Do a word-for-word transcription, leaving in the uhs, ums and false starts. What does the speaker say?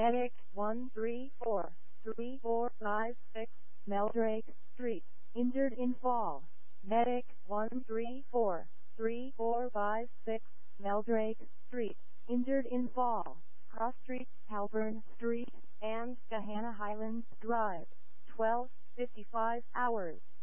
Medic one three four three four five six, Meldrake Street, injured in fall. Medic one three four three four five six, Meldrake Street, injured in fall. Cross Street, Halburn Street, and Gahanna Highlands Drive, twelve fifty-five hours.